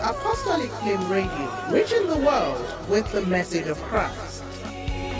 Apostolic Flame Radio, reaching the world with the message of Christ.